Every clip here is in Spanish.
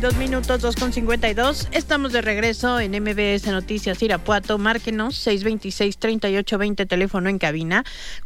2:02, 2:52. Estamos de regreso en MBS Noticias Irapuato. Márquenos 626-3820, teléfono en cabina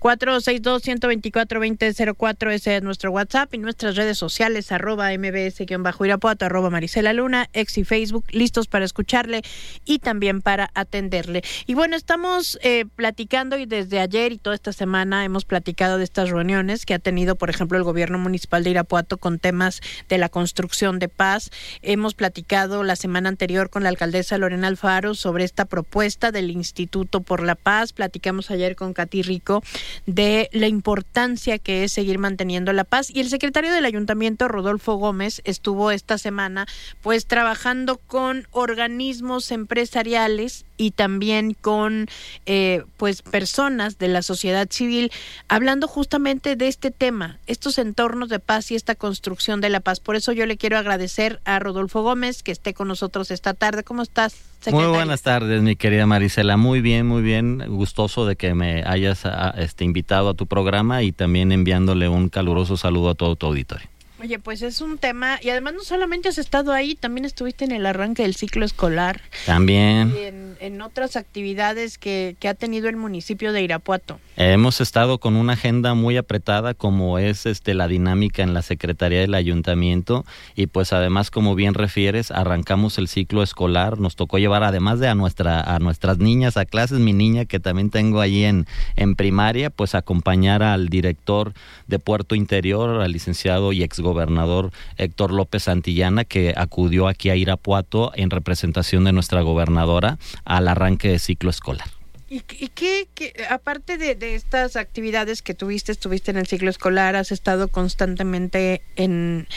462-124-2004. Ese es nuestro WhatsApp y nuestras redes sociales @MBS-Irapuato, Marisela Luna, ex y Facebook, listos para escucharle y también para atenderle. Y bueno, estamos platicando, y desde ayer y toda esta semana hemos platicado de estas reuniones que ha tenido, por ejemplo, el gobierno municipal de Irapuato con temas de la construcción de paz. Hemos platicado la semana anterior con la alcaldesa Lorena Alfaro sobre esta propuesta del Instituto por la Paz. Platicamos ayer con Katy Rico de la importancia que es seguir manteniendo la paz. Y el secretario del ayuntamiento, Rodolfo Gómez, estuvo esta semana pues trabajando con organismos empresariales y también con pues personas de la sociedad civil, hablando justamente de este tema, estos entornos de paz y esta construcción de la paz. Por eso yo le quiero agradecer a Rodolfo Gómez que esté con nosotros esta tarde. ¿Cómo estás, secretario? Muy buenas tardes, mi querida Marisela. Muy bien. Gustoso de que me hayas invitado a tu programa y también enviándole un caluroso saludo a todo tu auditorio. Oye, pues es un tema, y además no solamente has estado ahí, también estuviste en el arranque del ciclo escolar. También. Y en otras actividades que ha tenido el municipio de Irapuato. Hemos estado con una agenda muy apretada, como es la dinámica en la Secretaría del Ayuntamiento, y pues además, como bien refieres, arrancamos el ciclo escolar. Nos tocó llevar, además de a nuestras niñas a clases, mi niña que también tengo allí en primaria, pues acompañar al director de Puerto Interior, al licenciado y exgobernador Héctor López Santillana, que acudió aquí a Irapuato en representación de nuestra gobernadora al arranque de ciclo escolar. ¿Y qué aparte de estas actividades que estuviste en el ciclo escolar, has estado constantemente en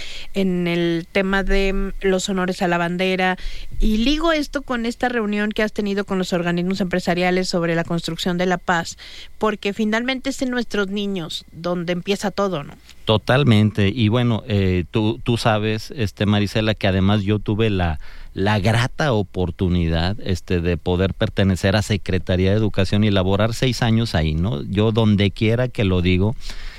el tema de los honores a la bandera, y ligo esto con esta reunión que has tenido con los organismos empresariales sobre la construcción de la paz, porque finalmente es en nuestros niños donde empieza todo, ¿no? Totalmente. Y bueno, tú sabes, Marisela, que además yo tuve la grata oportunidad de poder pertenecer a Secretaría de Educación y laborar 6 años ahí, ¿no? Yo donde quiera que lo digo,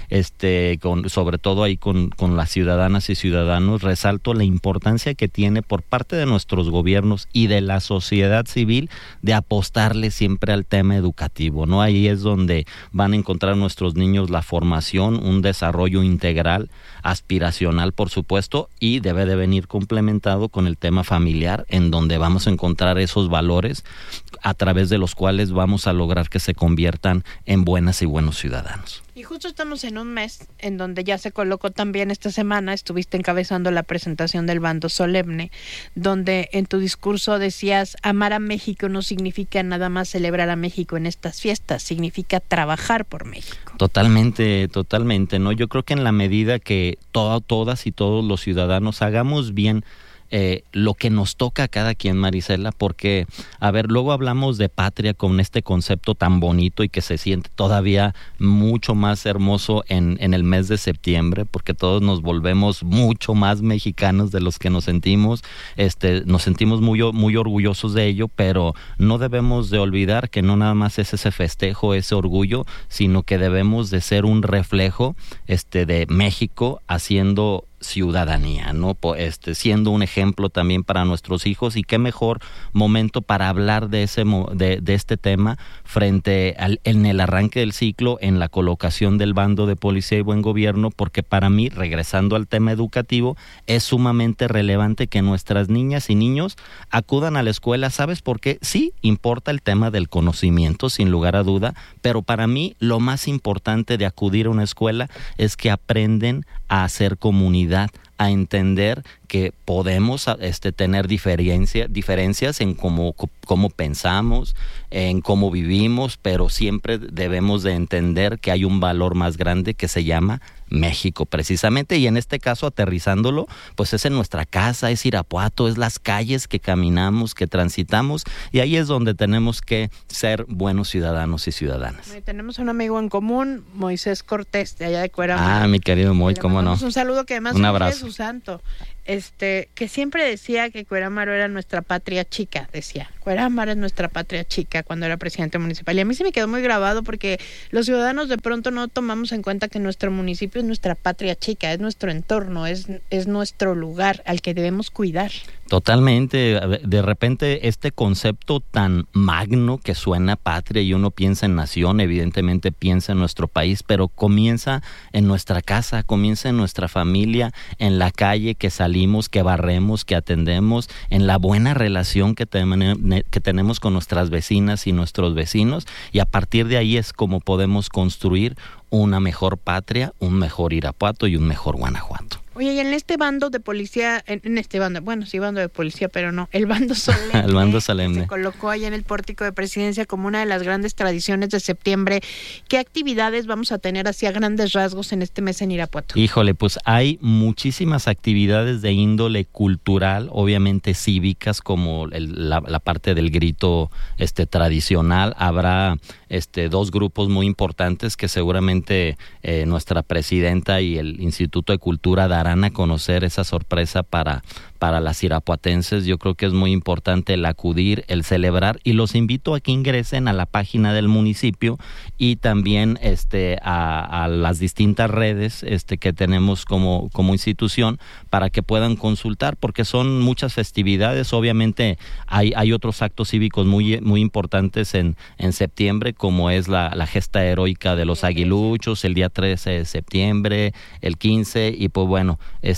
sobre todo ahí con las ciudadanas y ciudadanos, resalto la importancia que tiene por parte de nuestros gobiernos y de la sociedad civil de apostarle siempre al tema educativo, ¿no? Ahí es donde van a encontrar nuestros niños la formación, un desarrollo integral, aspiracional, por supuesto, y debe de venir complementado con el tema familiar, en donde vamos a encontrar esos valores a través de los cuales vamos a lograr que se conviertan en buenas y buenos ciudadanos. Y justo estamos en un mes en donde ya se colocó también esta semana, estuviste encabezando la presentación del bando solemne, donde en tu discurso decías: amar a México no significa nada más celebrar a México en estas fiestas, significa trabajar por México. Totalmente, ¿no? Yo creo que en la medida que todas y todos los ciudadanos hagamos bien lo que nos toca a cada quien, Marisela, porque, a ver, luego hablamos de patria con este concepto tan bonito y que se siente todavía mucho más hermoso en el mes de septiembre, porque todos nos volvemos mucho más mexicanos de los que nos sentimos muy orgullosos de ello, pero no debemos de olvidar que no nada más es ese festejo, ese orgullo, sino que debemos de ser un reflejo de México haciendo ciudadanía, ¿no? Siendo un ejemplo también para nuestros hijos, y qué mejor momento para hablar de este tema en el arranque del ciclo, en la colocación del bando de policía y buen gobierno, porque para mí, regresando al tema educativo, es sumamente relevante que nuestras niñas y niños acudan a la escuela. ¿Sabes por qué? Sí, importa el tema del conocimiento, sin lugar a duda, pero para mí lo más importante de acudir a una escuela es que aprenden a hacer comunidad, a entender que podemos tener diferencias en cómo pensamos, en cómo vivimos, pero siempre debemos de entender que hay un valor más grande que se llama México, precisamente, y en este caso, aterrizándolo, pues es en nuestra casa, es Irapuato, es las calles que caminamos, que transitamos, y ahí es donde tenemos que ser buenos ciudadanos y ciudadanas. Tenemos un amigo en común, Moisés Cortés, de allá de Cuerámara. Mi querido Moy, cómo no. Un saludo, que además un abrazo. Es su santo. que siempre decía que Cuerámaro era nuestra patria chica, decía, Cuerámaro es nuestra patria chica cuando era presidente municipal. Y a mí se me quedó muy grabado porque los ciudadanos de pronto no tomamos en cuenta que nuestro municipio es nuestra patria chica, es nuestro entorno, es nuestro lugar al que debemos cuidar. Totalmente. De repente este concepto tan magno que suena patria y uno piensa en nación, evidentemente piensa en nuestro país, pero comienza en nuestra casa, comienza en nuestra familia, en la calle que salimos, que barremos, que atendemos, en la buena relación que tenemos con nuestras vecinas y nuestros vecinos, y a partir de ahí es como podemos construir una mejor patria, un mejor Irapuato y un mejor Guanajuato. Oye, y en este bando de policía, bando de policía, pero no, el bando solemne. El bando solemne. Se colocó allá en el pórtico de Presidencia como una de las grandes tradiciones de septiembre. ¿Qué actividades vamos a tener así a grandes rasgos en este mes en Irapuato? Híjole, pues hay muchísimas actividades de índole cultural, obviamente cívicas, como la parte del grito tradicional. Habrá dos grupos muy importantes que seguramente nuestra presidenta y el Instituto de Cultura darán a conocer esa sorpresa para las irapuatenses. Yo creo que es muy importante el acudir, el celebrar, y los invito a que ingresen a la página del municipio y también a las distintas redes que tenemos como institución para que puedan consultar, porque son muchas festividades. Obviamente hay otros actos cívicos muy, muy importantes en septiembre, como es la gesta heroica de los aguiluchos, el día 13 de septiembre, el 15, y pues bueno,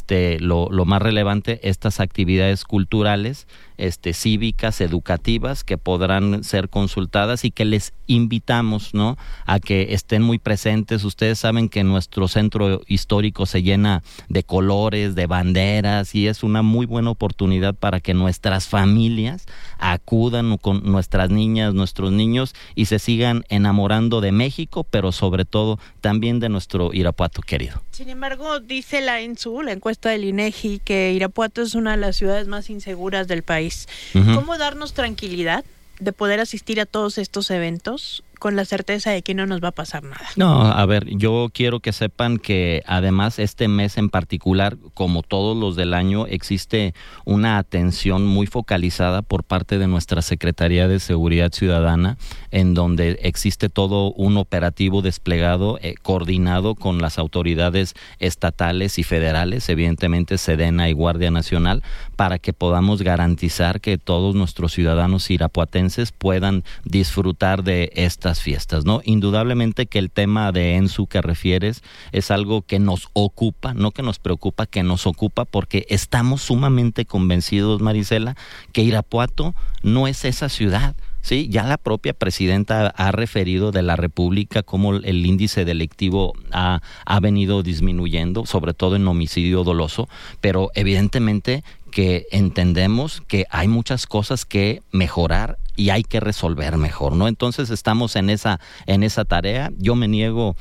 lo más relevante, estas actividades culturales, cívicas, educativas, que podrán ser consultadas y que les invitamos, ¿no?, a que estén muy presentes. Ustedes saben que nuestro centro histórico se llena de colores, de banderas, y es una muy buena oportunidad para que nuestras familias acudan con nuestras niñas, nuestros niños, y se sigan enamorando de México, pero sobre todo también de nuestro Irapuato querido. Sin embargo, dice la encuesta del INEGI, que Irapuato es una de las ciudades más inseguras del país. Uh-huh. ¿Cómo darnos tranquilidad de poder asistir a todos estos eventos con la certeza de que no nos va a pasar nada? No, a ver, yo quiero que sepan que además este mes en particular, como todos los del año, existe una atención muy focalizada por parte de nuestra Secretaría de Seguridad Ciudadana, en donde existe todo un operativo desplegado, coordinado con las autoridades estatales y federales, evidentemente Sedena y Guardia Nacional, para que podamos garantizar que todos nuestros ciudadanos irapuatenses puedan disfrutar de estas fiestas, ¿no? Indudablemente que el tema de ENSU que refieres es algo que nos ocupa, no que nos preocupa, que nos ocupa, porque estamos sumamente convencidos, Marisela, que Irapuato no es esa ciudad. Sí, ya la propia presidenta ha referido de la República cómo el índice delictivo ha venido disminuyendo, sobre todo en homicidio doloso, pero evidentemente que entendemos que hay muchas cosas que mejorar y hay que resolver mejor, ¿no? Entonces estamos en esa tarea. Yo me niego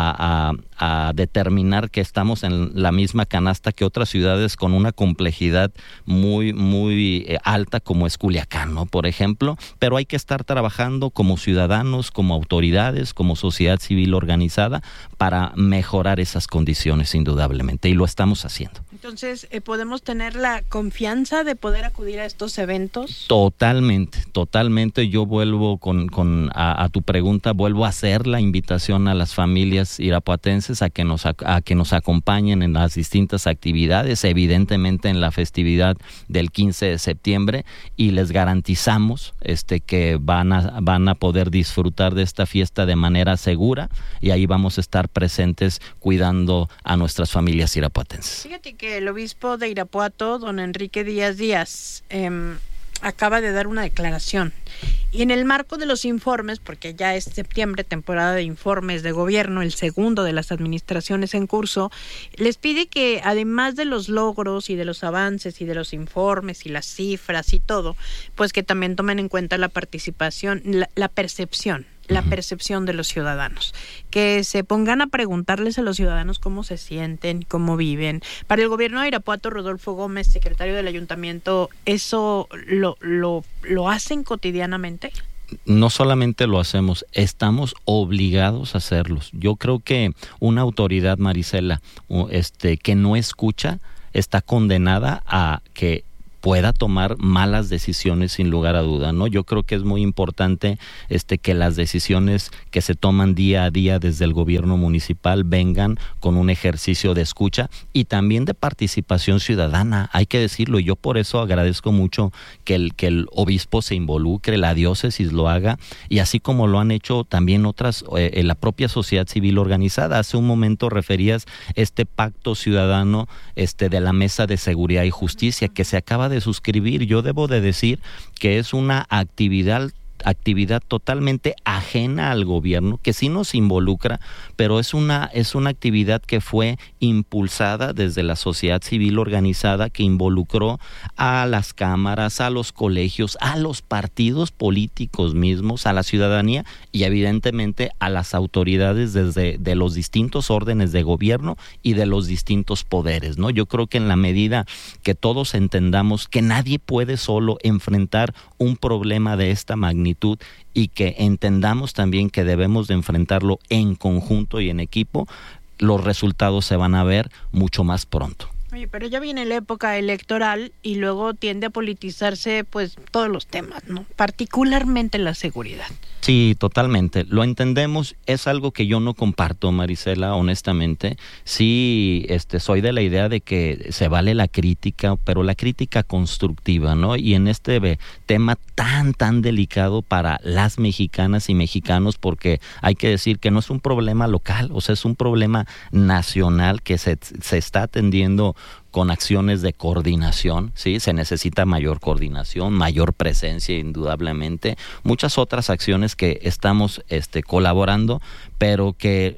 a determinar que estamos en la misma canasta que otras ciudades con una complejidad muy, muy alta, como es Culiacán, ¿no?, por ejemplo, pero hay que estar trabajando como ciudadanos, como autoridades, como sociedad civil organizada para mejorar esas condiciones, indudablemente, y lo estamos haciendo. Entonces, ¿podemos tener la confianza de poder acudir a estos eventos? Totalmente. Yo vuelvo a tu pregunta, vuelvo a hacer la invitación a las familias irapuatenses a que nos acompañen en las distintas actividades, evidentemente en la festividad del 15 de septiembre, y les garantizamos que van a poder disfrutar de esta fiesta de manera segura, y ahí vamos a estar presentes cuidando a nuestras familias irapuatenses. Fíjate que el obispo de Irapuato, don Enrique Díaz, acaba de dar una declaración, y en el marco de los informes, porque ya es septiembre, temporada de informes de gobierno, el segundo de las administraciones en curso, les pide que además de los logros y de los avances y de los informes y las cifras y todo, pues que también tomen en cuenta la participación, la percepción de los ciudadanos, que se pongan a preguntarles a los ciudadanos cómo se sienten, cómo viven. Para el gobierno de Irapuato, Rodolfo Gómez, secretario del ayuntamiento, ¿eso lo hacen cotidianamente? No solamente lo hacemos, estamos obligados a hacerlos. Yo creo que una autoridad, Marisela, que no escucha, está condenada a que pueda tomar malas decisiones sin lugar a duda, ¿no? Yo creo que es muy importante que las decisiones que se toman día a día desde el gobierno municipal vengan con un ejercicio de escucha y también de participación ciudadana, hay que decirlo, y yo por eso agradezco mucho que el obispo se involucre, la diócesis lo haga, y así como lo han hecho también otras, la propia sociedad civil organizada. Hace un momento referías este pacto ciudadano de la Mesa de Seguridad y Justicia que se acaba de suscribir. Yo debo de decir que es una actividad totalmente ajena al gobierno, que sí nos involucra, pero es una actividad que fue impulsada desde la sociedad civil organizada, que involucró a las cámaras, a los colegios, a los partidos políticos mismos, a la ciudadanía y evidentemente a las autoridades de los distintos órdenes de gobierno y de los distintos poderes, ¿no? Yo creo que en la medida que todos entendamos que nadie puede solo enfrentar un problema de esta magnitud, y que entendamos también que debemos de enfrentarlo en conjunto y en equipo, los resultados se van a ver mucho más pronto. Oye, pero ya viene la época electoral y luego tiende a politizarse pues todos los temas, ¿no? Particularmente la seguridad. Sí, totalmente. Lo entendemos. Es algo que yo no comparto, Marisela, honestamente. Sí, soy de la idea de que se vale la crítica, pero la crítica constructiva, ¿no? Y en este tema tan delicado para las mexicanas y mexicanos, porque hay que decir que no es un problema local, o sea, es un problema nacional que se está atendiendo con acciones de coordinación, ¿sí? Se necesita mayor coordinación, mayor presencia indudablemente, muchas otras acciones que estamos colaborando, pero que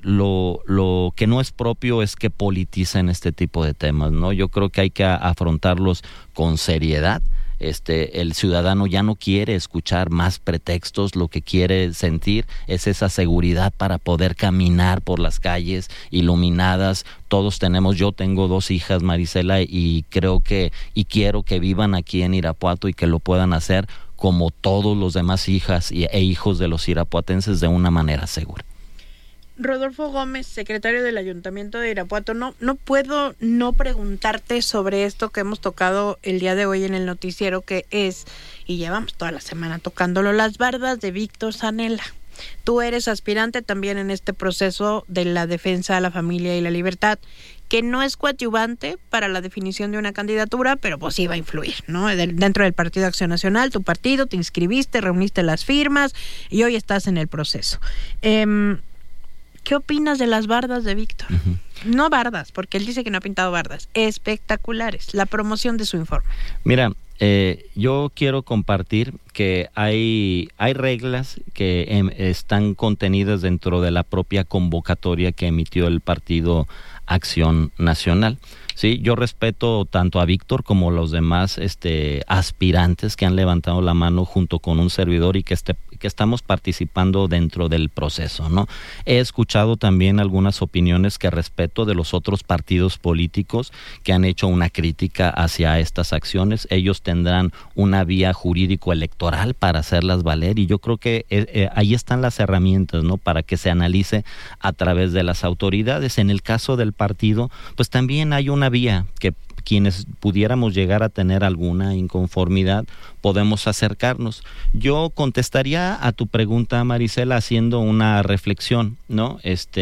lo que no es propio es que politicen este tipo de temas, ¿no? Yo creo que hay que afrontarlos con seriedad. El ciudadano ya no quiere escuchar más pretextos, lo que quiere sentir es esa seguridad para poder caminar por las calles iluminadas. Yo tengo 2 hijas, Marisela, y quiero que vivan aquí en Irapuato y que lo puedan hacer como todos los demás hijas e hijos de los irapuatenses de una manera segura. Rodolfo Gómez, secretario del Ayuntamiento de Irapuato, no puedo no preguntarte sobre esto que hemos tocado el día de hoy en el noticiero, que es, y llevamos toda la semana tocándolo, las bardas de Víctor Zanella. Tú eres aspirante también en este proceso de la defensa a la familia y la libertad, que no es coadyuvante para la definición de una candidatura, pero pues sí va a influir, ¿no? Dentro del Partido Acción Nacional, tu partido, te inscribiste, reuniste las firmas y hoy estás en el proceso. ¿Qué opinas de las bardas de Víctor? Uh-huh. No bardas, porque él dice que no ha pintado bardas, espectaculares, la promoción de su informe. Mira, yo quiero compartir que hay reglas que están contenidas dentro de la propia convocatoria que emitió el Partido Acción Nacional. Sí, yo respeto tanto a Víctor como a los demás aspirantes que han levantado la mano junto con un servidor y que estamos participando dentro del proceso, ¿no? He escuchado también algunas opiniones que respeto de los otros partidos políticos que han hecho una crítica hacia estas acciones. Ellos tendrán una vía jurídico-electoral para hacerlas valer y yo creo que ahí están las herramientas, ¿no? Para que se analice a través de las autoridades. En el caso del partido, pues también hay una vía que quienes pudiéramos llegar a tener alguna inconformidad podemos acercarnos. Yo contestaría a tu pregunta, Marisela, haciendo una reflexión, ¿no?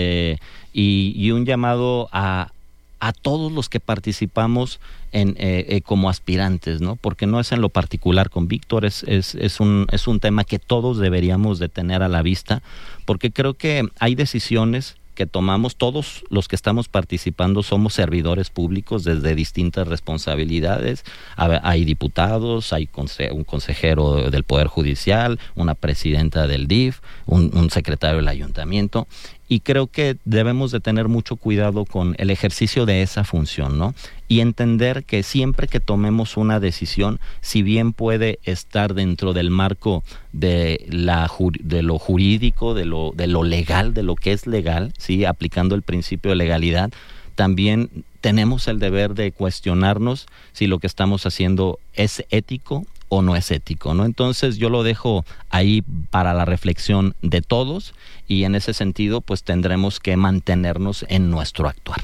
Y un llamado a todos los que participamos como aspirantes, ¿no? Porque no es en lo particular con Víctor, es un tema que todos deberíamos de tener a la vista, porque creo que hay decisiones que tomamos, todos los que estamos participando somos servidores públicos desde distintas responsabilidades. Hay diputados, hay un consejero del Poder Judicial, una presidenta del DIF, un secretario del ayuntamiento, y creo que debemos de tener mucho cuidado con el ejercicio de esa función, ¿no? Y entender que siempre que tomemos una decisión, si bien puede estar dentro del marco de lo jurídico, de lo legal, de lo que es legal, ¿sí? Aplicando el principio de legalidad, también tenemos el deber de cuestionarnos si lo que estamos haciendo es ético o no es ético, ¿no? Entonces yo lo dejo ahí para la reflexión de todos y en ese sentido pues tendremos que mantenernos en nuestro actuar.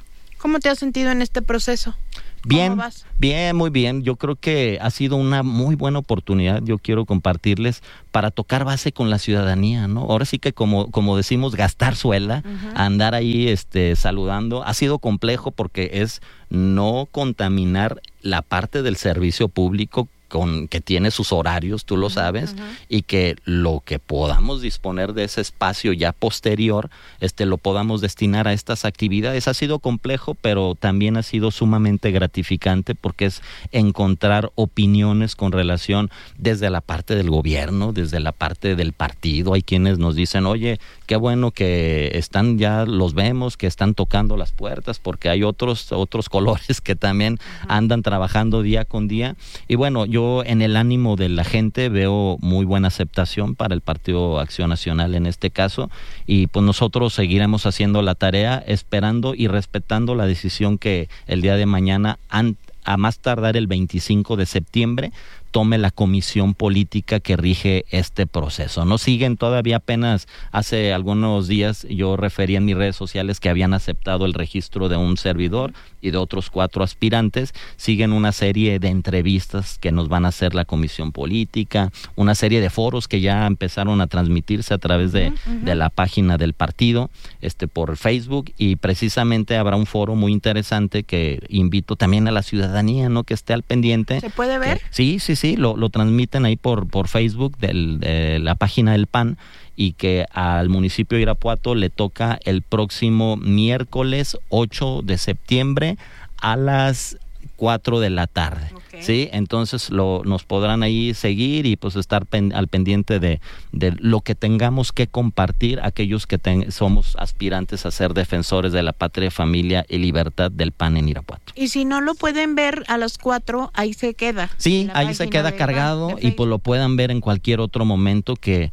¿Cómo te has sentido en este proceso? Bien, bien, muy bien. Yo creo que ha sido una muy buena oportunidad, yo quiero compartirles, para tocar base con la ciudadanía, ¿no? Ahora sí que como decimos, gastar suela, andar ahí saludando. Ha sido complejo porque es no contaminar la parte del servicio público que tiene sus horarios, tú lo sabes, y que lo que podamos disponer de ese espacio ya posterior, lo podamos destinar a estas actividades. Ha sido complejo, pero también ha sido sumamente gratificante porque es encontrar opiniones con relación desde la parte del gobierno, desde la parte del partido. Hay quienes nos dicen, oye, qué bueno que están, ya los vemos, que están tocando las puertas, porque hay otros colores que también andan trabajando día con día. Y bueno, yo en el ánimo de la gente veo muy buena aceptación para el Partido Acción Nacional en este caso, y pues nosotros seguiremos haciendo la tarea, esperando y respetando la decisión que el día de mañana, a más tardar el 25 de septiembre, tome la comisión política que rige este proceso. No siguen todavía, apenas hace algunos días yo referí en mis redes sociales que habían aceptado el registro de un servidor y de otros 4 aspirantes. Siguen una serie de entrevistas que nos van a hacer la comisión política, una serie de foros que ya empezaron a transmitirse a través de la página del partido, por Facebook, y precisamente habrá un foro muy interesante que invito también a la ciudadanía, ¿no?, que esté al pendiente. ¿Se puede ver? Sí, lo transmiten ahí por Facebook de la página del PAN, y que al municipio de Irapuato le toca el próximo miércoles 8 de septiembre a las 4 de la tarde. Okay. ¿Sí? Entonces nos podrán ahí seguir y pues estar al pendiente de lo que tengamos que compartir aquellos que somos aspirantes a ser defensores de la patria, familia y libertad del PAN en Irapuato. Y si no lo pueden ver a las 4, ahí se queda. Sí, ahí se queda cargado y pues lo puedan ver en cualquier otro momento que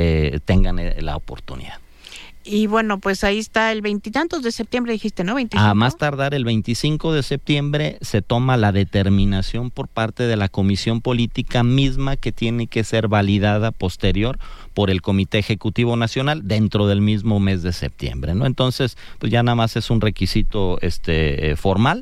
tengan la oportunidad. Y bueno, pues ahí está el 20 y tantos de septiembre, dijiste, ¿no? 25. A más tardar el 25 de septiembre se toma la determinación por parte de la comisión política misma, que tiene que ser validada posterior por el Comité Ejecutivo Nacional dentro del mismo mes de septiembre, ¿no? Entonces, pues ya nada más es un requisito formal.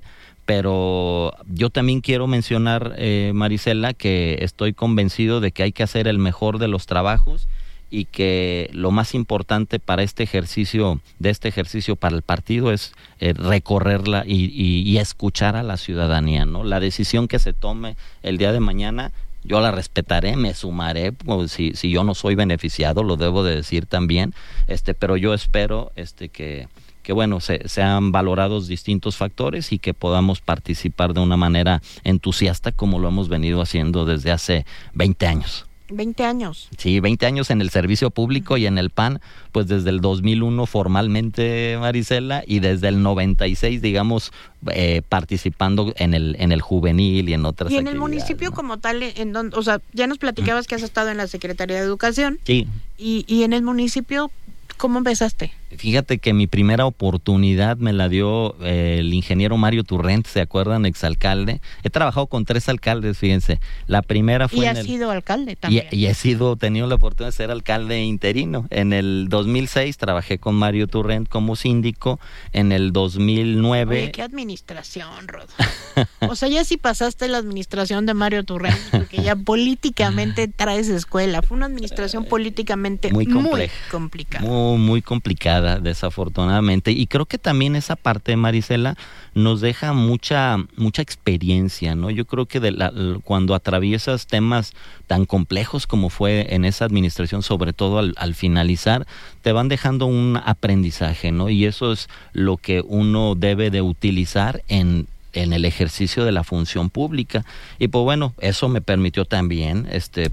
Pero yo también quiero mencionar, Marisela, que estoy convencido de que hay que hacer el mejor de los trabajos, y que lo más importante para este ejercicio para el partido es recorrerla y escuchar a la ciudadanía, ¿no? La decisión que se tome el día de mañana, yo la respetaré, me sumaré, si yo no soy beneficiado, lo debo de decir también, pero yo espero que bueno, sean valorados distintos factores y que podamos participar de una manera entusiasta como lo hemos venido haciendo desde hace 20 años. 20 años. Sí, 20 años en el servicio público y en el PAN, pues desde el 2001 formalmente, Marisela, y desde el 96, digamos, participando en el juvenil y en otras actividades. Y en el municipio, ¿no?, como tal, o sea, ya nos platicabas que has estado en la Secretaría de Educación. Sí. Y en el municipio, ¿cómo empezaste? Fíjate que mi primera oportunidad me la dio el ingeniero Mario Turrent, ¿se acuerdan? Exalcalde. He trabajado con 3 alcaldes, fíjense. La primera fue... Y has sido alcalde también. Y he tenido la oportunidad de ser alcalde interino. En el 2006 trabajé con Mario Turrent como síndico. En el 2009... Oye, qué administración, Rodo. O sea, ya sí pasaste la administración de Mario Turrent, porque ya políticamente traes escuela. Fue una administración políticamente muy complicada. Muy complicada, desafortunadamente, y creo que también esa parte, Marisela, nos deja mucha experiencia, ¿no? Yo creo que cuando atraviesas temas tan complejos como fue en esa administración, sobre todo al finalizar, te van dejando un aprendizaje, ¿no? Y eso es lo que uno debe de utilizar en el ejercicio de la función pública. Y pues bueno, eso me permitió también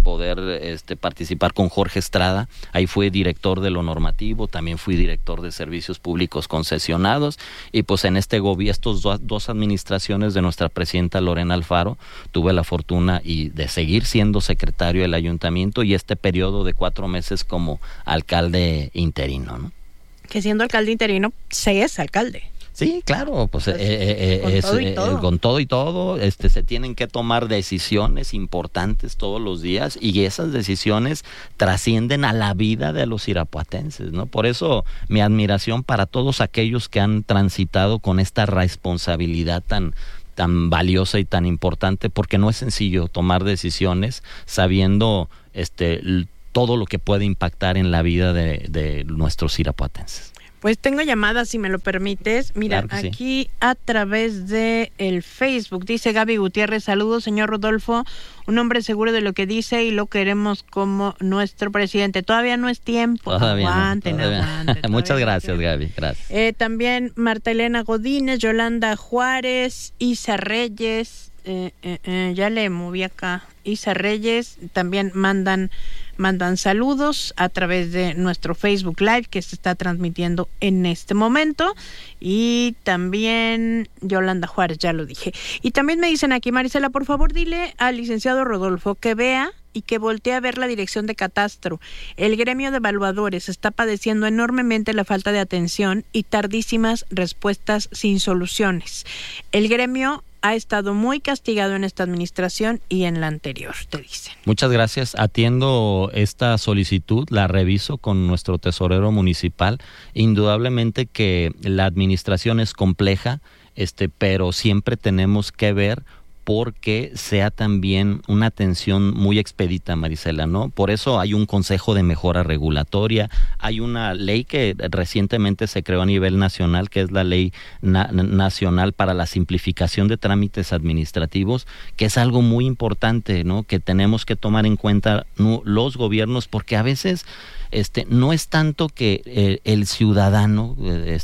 poder participar con Jorge Estrada. Ahí fui director de lo normativo, también fui director de servicios públicos concesionados, y pues en estos dos administraciones de nuestra presidenta Lorena Alfaro tuve la fortuna de seguir siendo secretario del ayuntamiento, y este periodo de 4 meses como alcalde interino, ¿no? Que siendo alcalde interino se es alcalde. Sí, claro, pues con todo y todo. Se tienen que tomar decisiones importantes todos los días y esas decisiones trascienden a la vida de los irapuatenses, ¿no? Por eso mi admiración para todos aquellos que han transitado con esta responsabilidad tan valiosa y tan importante, porque no es sencillo tomar decisiones sabiendo todo lo que puede impactar en la vida de nuestros irapuatenses. Pues tengo llamadas, si me lo permites. Mira, claro aquí sí. A través de el Facebook dice Gaby Gutiérrez: saludos, señor Rodolfo, un hombre seguro de lo que dice y lo queremos como nuestro presidente. Todavía no es tiempo. Aguanten. Muchas gracias, Gaby. Gracias. También Marta Elena Godínez, Yolanda Juárez, Isa Reyes. Ya le moví acá. Isa Reyes también mandan saludos a través de nuestro Facebook Live que se está transmitiendo en este momento, y también Yolanda Juárez, ya lo dije. Y también me dicen aquí: Marisela, por favor dile al licenciado Rodolfo que vea y que voltee a ver la dirección de catastro. El gremio de evaluadores está padeciendo enormemente la falta de atención y tardísimas respuestas sin soluciones. El gremio ha estado muy castigado en esta administración y en la anterior, te dicen. Muchas gracias. Atiendo esta solicitud, la reviso con nuestro tesorero municipal. Indudablemente que la administración es compleja, pero siempre tenemos que ver porque sea también una atención muy expedita, Marisela, ¿no? Por eso hay un Consejo de Mejora Regulatoria, hay una ley que recientemente se creó a nivel nacional, que es la Ley Nacional para la Simplificación de Trámites Administrativos, que es algo muy importante, ¿no? Que tenemos que tomar en cuenta los gobiernos, porque a veces no es tanto que el ciudadano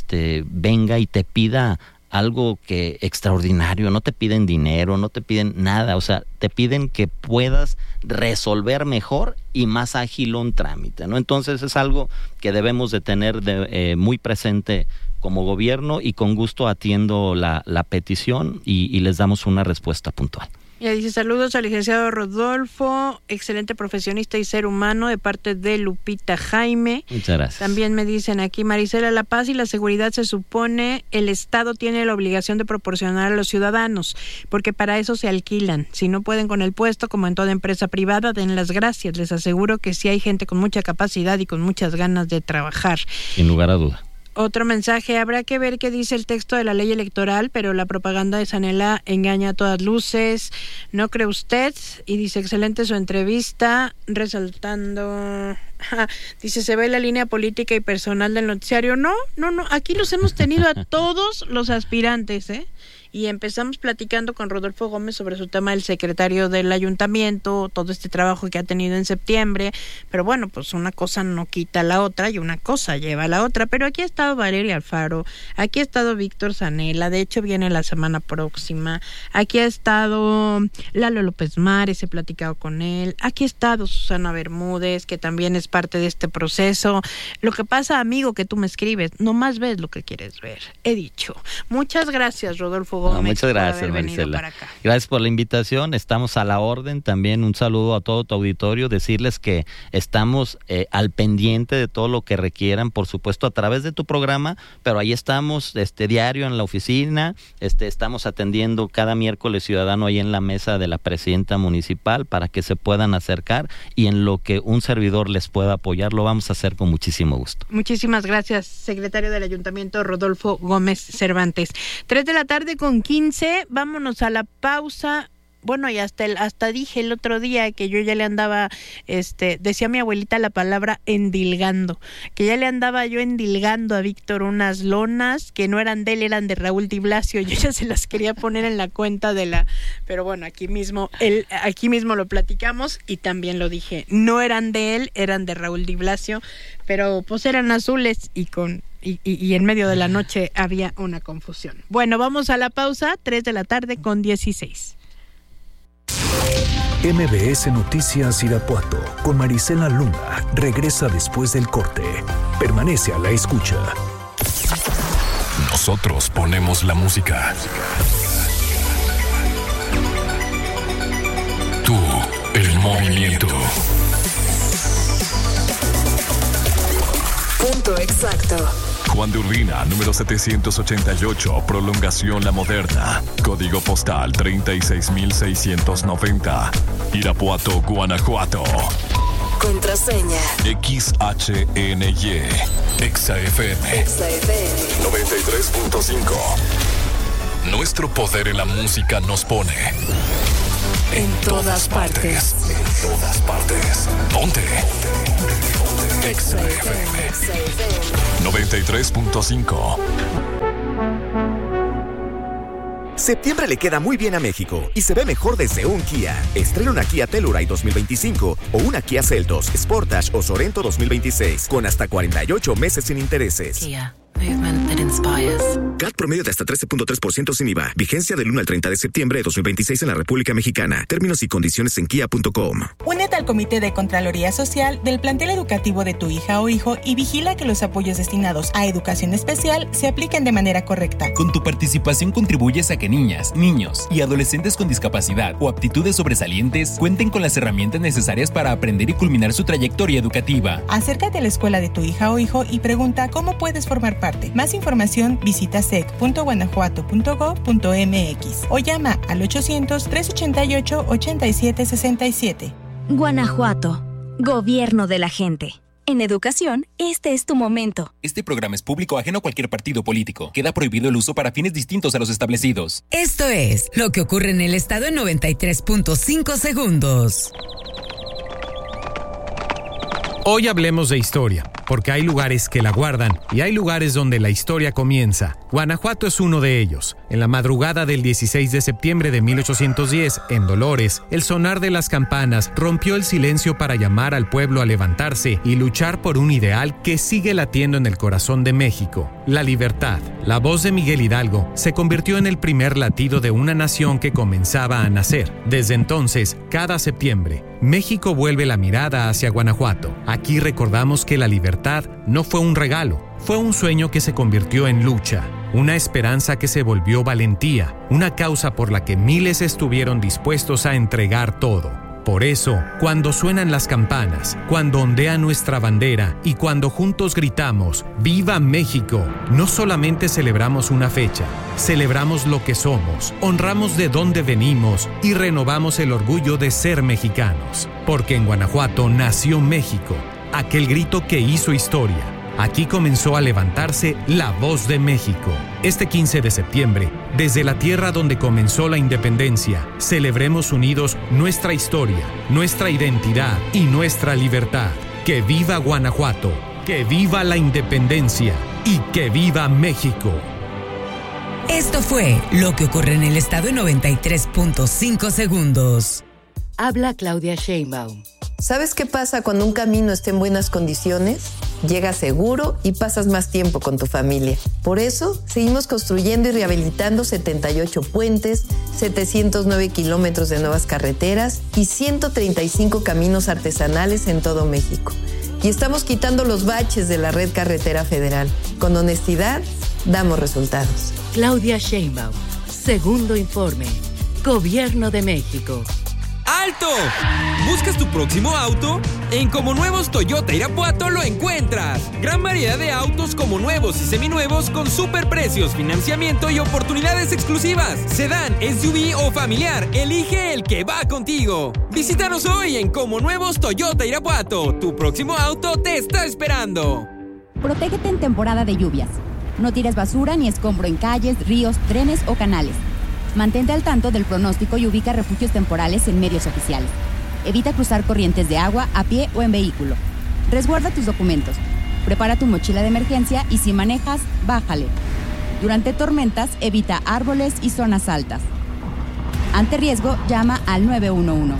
venga y te pida algo que extraordinario, no te piden dinero, no te piden nada, o sea, te piden que puedas resolver mejor y más ágil un trámite, ¿no? Entonces es algo que debemos de tener muy presente como gobierno, y con gusto atiendo la petición y les damos una respuesta puntual. Ya dice: saludos al licenciado Rodolfo, excelente profesionista y ser humano, de parte de Lupita Jaime. Muchas gracias. También me dicen aquí: Marisela, la paz y la seguridad se supone el Estado tiene la obligación de proporcionar a los ciudadanos, porque para eso se alquilan. Si no pueden con el puesto, como en toda empresa privada, den las gracias. Les aseguro que sí hay gente con mucha capacidad y con muchas ganas de trabajar. Sin lugar a duda. Otro mensaje: habrá que ver qué dice el texto de la ley electoral, pero la propaganda de Sanela engaña a todas luces, ¿no cree usted? Y dice: excelente su entrevista, resaltando... dice: se ve la línea política y personal del noticiario. No, aquí los hemos tenido a todos los aspirantes, y empezamos platicando con Rodolfo Gómez sobre su tema del secretario del ayuntamiento, todo este trabajo que ha tenido en septiembre, pero bueno, pues una cosa no quita la otra y una cosa lleva a la otra. Pero aquí ha estado Valeria Alfaro, aquí ha estado Víctor Sanela, de hecho viene la semana próxima, aquí ha estado Lalo López Mares, he platicado con él, aquí ha estado Susana Bermúdez, que también es parte de este proceso. Lo que pasa, amigo, que tú me escribes, nomás ves lo que quieres ver, he dicho. Muchas gracias, Rodolfo Gómez. Muchas gracias, Marisela. Gracias por la invitación, estamos a la orden. También un saludo a todo tu auditorio, decirles que estamos al pendiente de todo lo que requieran, por supuesto a través de tu programa, pero ahí estamos diario en la oficina, estamos atendiendo cada miércoles ciudadano ahí en la mesa de la presidenta municipal para que se puedan acercar, y en lo que un servidor les pueda apoyar lo vamos a hacer con muchísimo gusto. Muchísimas gracias, secretario del Ayuntamiento Rodolfo Gómez Cervantes. 3:15 p.m, vámonos a la pausa. Bueno, y hasta dije el otro día que yo ya le andaba, decía mi abuelita la palabra endilgando, que ya le andaba yo endilgando a Víctor unas lonas que no eran de él, eran de Raúl Di Blasio. Yo ya se las quería poner en la cuenta pero bueno, aquí mismo lo platicamos y también lo dije, no eran de él, eran de Raúl Di Blasio, pero pues eran azules y en medio de la noche había una confusión. Bueno, vamos a la pausa, 3:16 p.m. MBS Noticias Irapuato con Marisela Luna regresa después del corte. Permanece a la escucha. Nosotros ponemos la música. Tú, el movimiento. Punto exacto. Juan de Urbina, número 788, prolongación La Moderna. Código postal 36690. Irapuato, Guanajuato. Contraseña XHNY. XFM 93.5. Nuestro poder en la música nos pone en todas partes. En todas partes. Ponte. XFM 93.5. Septiembre le queda muy bien a México y se ve mejor desde un Kia. Estrena una Kia Telluride 2025 o una Kia Seltos, Sportage o Sorento 2026 con hasta 48 meses sin intereses. Kia. Movement that inspires. CAT promedio de hasta 13.3% sin IVA. Vigencia del 1 al 30 de septiembre de 2026 en la República Mexicana. Términos y condiciones en kia.com. Únete al Comité de Contraloría Social del plantel educativo de tu hija o hijo y vigila que los apoyos destinados a educación especial se apliquen de manera correcta. Con tu participación contribuyes a que niñas, niños y adolescentes con discapacidad o aptitudes sobresalientes cuenten con las herramientas necesarias para aprender y culminar su trayectoria educativa. Acércate a la escuela de tu hija o hijo y pregunta cómo puedes formar parte. Más información visita sec.guanajuato.gov.mx o llama al 800-388-8767. Guanajuato, gobierno de la gente. En educación, este es tu momento. Este programa es público ajeno a cualquier partido político. Queda prohibido el uso para fines distintos a los establecidos. Esto es lo que ocurre en el estado en 93.5 segundos. Hoy hablemos de historia, porque hay lugares que la guardan y hay lugares donde la historia comienza. Guanajuato es uno de ellos. En la madrugada del 16 de septiembre de 1810, en Dolores, el sonar de las campanas rompió el silencio para llamar al pueblo a levantarse y luchar por un ideal que sigue latiendo en el corazón de México: la libertad. La voz de Miguel Hidalgo se convirtió en el primer latido de una nación que comenzaba a nacer. Desde entonces, cada septiembre, México vuelve la mirada hacia Guanajuato. Aquí recordamos que la libertad no fue un regalo, fue un sueño que se convirtió en lucha, una esperanza que se volvió valentía, una causa por la que miles estuvieron dispuestos a entregar todo. Por eso, cuando suenan las campanas, cuando ondea nuestra bandera y cuando juntos gritamos ¡Viva México!, no solamente celebramos una fecha, celebramos lo que somos, honramos de dónde venimos y renovamos el orgullo de ser mexicanos. Porque en Guanajuato nació México, aquel grito que hizo historia. Aquí comenzó a levantarse la voz de México. Este 15 de septiembre, desde la tierra donde comenzó la independencia, celebremos unidos nuestra historia, nuestra identidad y nuestra libertad. ¡Que viva Guanajuato! ¡Que viva la independencia! ¡Y que viva México! Esto fue lo que ocurre en el estado en 93.5 segundos. Habla Claudia Sheinbaum. ¿Sabes qué pasa cuando un camino está en buenas condiciones? Llegas seguro y pasas más tiempo con tu familia. Por eso, seguimos construyendo y rehabilitando 78 puentes, 709 kilómetros de nuevas carreteras y 135 caminos artesanales en todo México. Y estamos quitando los baches de la red carretera federal. Con honestidad, damos resultados. Claudia Sheinbaum. Segundo informe. Gobierno de México. ¡Alto! ¿Buscas tu próximo auto? En Como Nuevos Toyota Irapuato lo encuentras. Gran variedad de autos como nuevos y seminuevos con super precios, financiamiento y oportunidades exclusivas. Sedán, SUV o familiar, elige el que va contigo. Visítanos hoy en Como Nuevos Toyota Irapuato. Tu próximo auto te está esperando. Protégete en temporada de lluvias. No tires basura ni escombro en calles, ríos, trenes o canales. Mantente al tanto del pronóstico y ubica refugios temporales en medios oficiales. Evita cruzar corrientes de agua a pie o en vehículo. Resguarda tus documentos. Prepara tu mochila de emergencia y si manejas, bájale. Durante tormentas, evita árboles y zonas altas. Ante riesgo, llama al 911.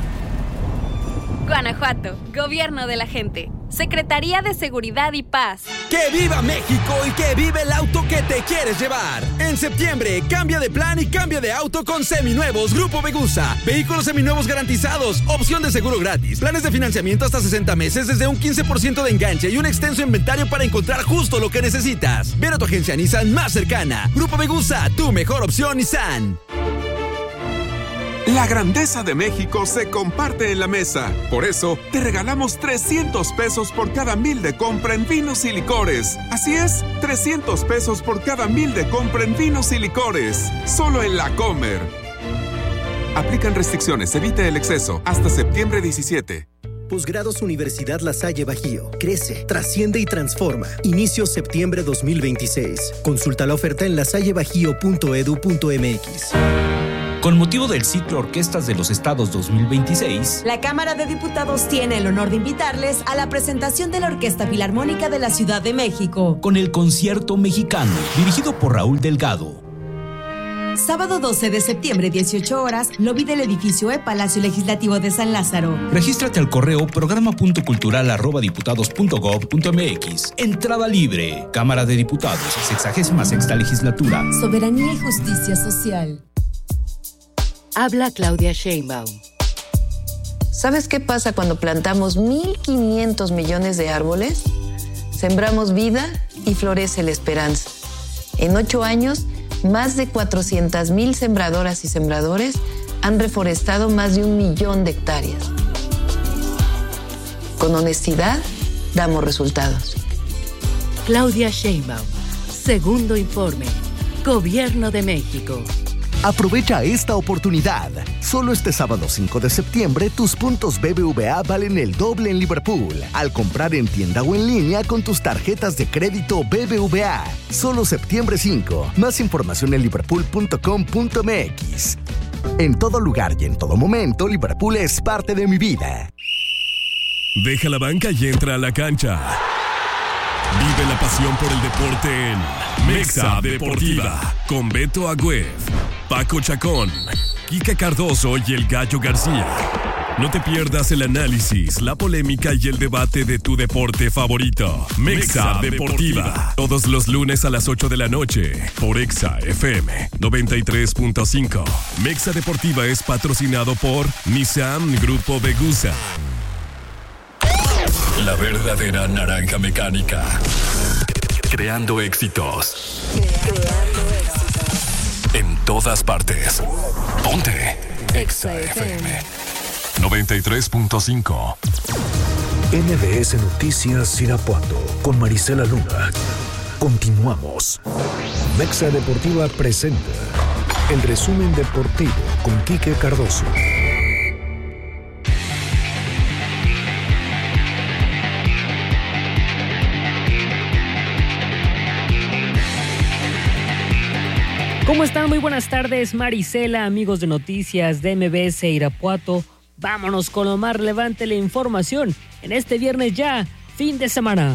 Guanajuato, gobierno de la gente. Secretaría de Seguridad y Paz. ¡Que viva México y que vive el auto que te quieres llevar! En septiembre, cambia de plan y cambia de auto con seminuevos Grupo Vegusa. Vehículos seminuevos garantizados, opción de seguro gratis, planes de financiamiento hasta 60 meses desde un 15% de enganche y un extenso inventario para encontrar justo lo que necesitas. Ven a tu agencia Nissan más cercana. Grupo Vegusa, tu mejor opción Nissan. La grandeza de México se comparte en la mesa. Por eso, te regalamos 300 pesos por cada 1,000 de compra en vinos y licores. Así es, 300 pesos por cada 1,000 de compra en vinos y licores. Solo en La Comer. Aplican restricciones, evite el exceso. Hasta septiembre 17. Posgrados Universidad La Salle Bajío. Crece, trasciende y transforma. Inicio septiembre 2026. Consulta la oferta en lasallebajío.edu.mx. Con motivo del ciclo Orquestas de los Estados 2026, la Cámara de Diputados tiene el honor de invitarles a la presentación de la Orquesta Filarmónica de la Ciudad de México, con el Concierto Mexicano, dirigido por Raúl Delgado. Sábado 12 de septiembre, 18 horas, lobby del edificio Palacio Legislativo de San Lázaro. Regístrate al correo programa.cultural@diputados.gov.mx. Entrada libre. Cámara de Diputados, 66ª Legislatura. Soberanía y justicia social. Habla Claudia Sheinbaum. ¿Sabes qué pasa cuando plantamos 1,500 millones de árboles? Sembramos vida y florece la esperanza. En 8 años, más de 400,000 sembradoras y sembradores han reforestado más de 1 millón de hectáreas. Con honestidad, damos resultados. Claudia Sheinbaum. Segundo informe. Gobierno de México. Aprovecha esta oportunidad. Solo este sábado 5 de septiembre, tus puntos BBVA valen el doble en Liverpool al comprar en tienda o en línea con tus tarjetas de crédito BBVA. Solo septiembre 5. Más información en liverpool.com.mx. En todo lugar y en todo momento, Liverpool es parte de mi vida. Deja la banca y entra a la cancha. Vive la pasión por el deporte en Mexa Deportiva con Beto Agüed, Paco Chacón, Quique Cardoso y el Gallo García. No te pierdas el análisis, la polémica y el debate de tu deporte favorito. Mexa Deportiva. Todos los lunes a las 8 de la noche por Exa FM 93.5. Mexa Deportiva es patrocinado por Nissan Grupo Vegusa. La verdadera naranja mecánica. Creando éxitos. En todas partes. Ponte Exa FM 93.5. MBS Noticias Irapuato con Marisela Luna. Continuamos. Mexa Deportiva presenta el resumen deportivo con Quique Cardoso. ¿Cómo están? Muy buenas tardes, Marisela, amigos de Noticias de MBS Irapuato. Vámonos con lo más relevante de la información en este viernes ya, fin de semana.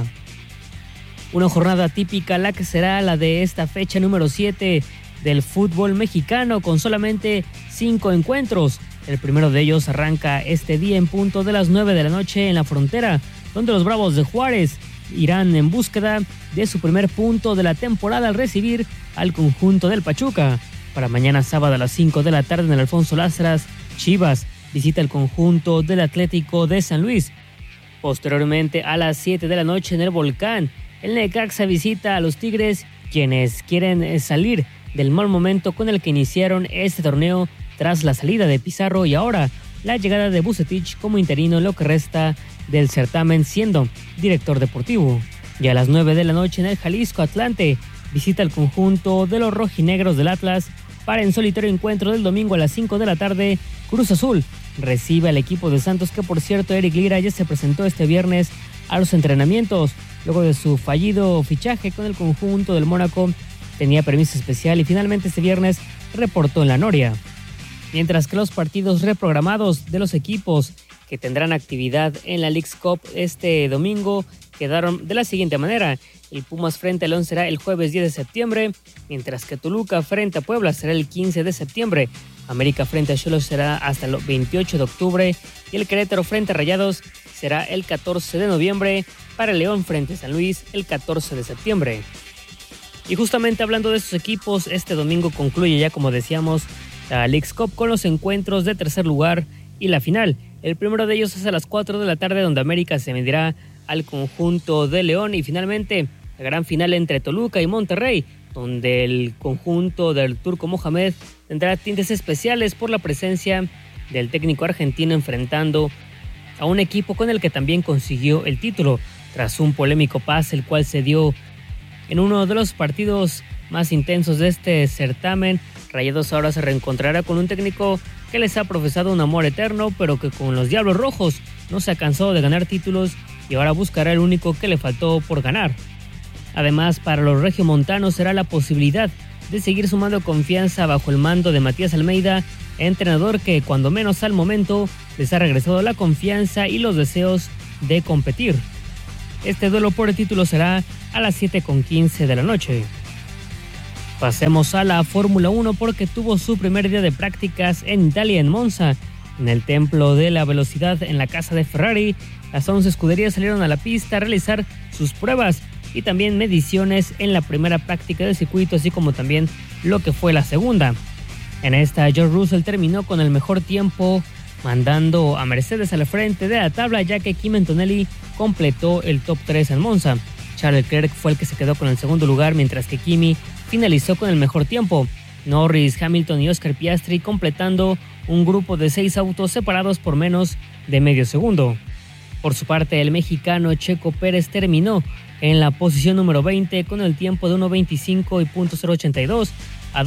Una jornada típica, la que será la de esta fecha número 7 del fútbol mexicano, con solamente 5 encuentros. El primero de ellos arranca este día en punto de las 9 de la noche en la Frontera, donde los Bravos de Juárez irán en búsqueda de su primer punto de la temporada al recibir al conjunto del Pachuca. Para mañana sábado a las 5 de la tarde en el Alfonso Lastras, Chivas visita el conjunto del Atlético de San Luis. Posteriormente a las 7 de la noche en el Volcán, el Necaxa visita a los Tigres, quienes quieren salir del mal momento con el que iniciaron este torneo tras la salida de Pizarro y ahora la llegada de Vucetich como interino en lo que resta del certamen siendo director deportivo. Y a las 9 de la noche en el Jalisco, Atlante visita el conjunto de los rojinegros del Atlas. Para en solitario encuentro del domingo a las 5 de la tarde, Cruz Azul recibe al equipo de Santos, que por cierto Eric Lira ya se presentó este viernes a los entrenamientos luego de su fallido fichaje con el conjunto del Mónaco. Tenía permiso especial y finalmente este viernes reportó en la Noria. Mientras que los partidos reprogramados de los equipos que tendrán actividad en la Leagues Cup este domingo quedaron de la siguiente manera. El Pumas frente a León será el jueves 10 de septiembre, mientras que Toluca frente a Puebla será el 15 de septiembre. América frente a Xolos será hasta el 28 de octubre y el Querétaro frente a Rayados será el 14 de noviembre. Para León frente a San Luis el 14 de septiembre. Y justamente hablando de estos equipos, este domingo concluye ya, como decíamos, la Leagues Cup con los encuentros de tercer lugar y la final. El primero de ellos es a las 4 de la tarde, donde América se medirá al conjunto de León, y finalmente la gran final entre Toluca y Monterrey. donde el conjunto del Turco Mohamed tendrá tintes especiales por la presencia del técnico argentino enfrentando a un equipo con el que también consiguió el título tras un polémico pase el cual se dio en uno de los partidos más intensos de este certamen. Rayados ahora se reencontrará con un técnico que les ha profesado un amor eterno, pero que con los Diablos Rojos no se ha cansado de ganar títulos y ahora buscará el único que le faltó por ganar. Además, para los regiomontanos será la posibilidad de seguir sumando confianza bajo el mando de Matías Almeida, entrenador que cuando menos al momento les ha regresado la confianza y los deseos de competir. Este duelo por el título será a las 7:15 de la noche. Pasemos a la Fórmula 1 porque tuvo su primer día de prácticas en Italia, en Monza. En el templo de la velocidad en la casa de Ferrari, las 11 escuderías salieron a la pista a realizar sus pruebas y también mediciones en la primera práctica del circuito, así como también lo que fue la segunda. En esta, George Russell terminó con el mejor tiempo, mandando a Mercedes al frente de la tabla, ya que Kimi Antonelli completó el top 3 en Monza. Charles Leclerc fue el que se quedó con el segundo lugar, mientras que Kimi finalizó con el mejor tiempo. Norris, Hamilton y Oscar Piastri completando un grupo de 6 autos separados por menos de medio segundo. Por su parte, el mexicano Checo Pérez terminó en la posición número 20 con el tiempo de 1:25.082 a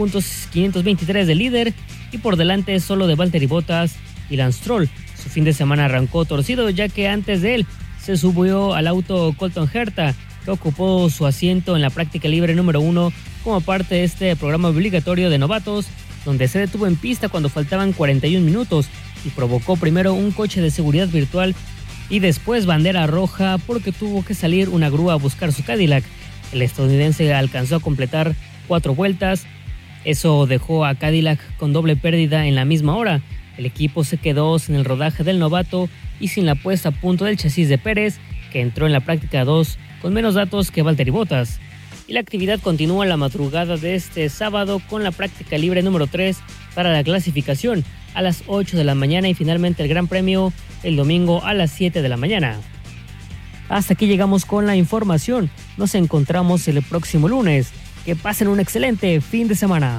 2.523 del líder y por delante solo de Valtteri Bottas y Lance Stroll. Su fin de semana arrancó torcido, ya que antes de él se subió al auto Colton Herta, que ocupó su asiento en la práctica libre número 1 como parte de este programa obligatorio de novatos, donde se detuvo en pista cuando faltaban 41 minutos y provocó primero un coche de seguridad virtual y después bandera roja porque tuvo que salir una grúa a buscar su Cadillac. El estadounidense alcanzó a completar 4 vueltas. Eso dejó a Cadillac con doble pérdida en la misma hora. El equipo se quedó sin el rodaje del novato y sin la puesta a punto del chasis de Pérez, que entró en la práctica 2 con menos datos que Valtteri Bottas. Y la actividad continúa la madrugada de este sábado con la práctica libre número 3 para la clasificación a las 8 de la mañana y finalmente el Gran Premio el domingo a las 7 de la mañana. Hasta aquí llegamos con la información. Nos encontramos el próximo lunes. Que pasen un excelente fin de semana.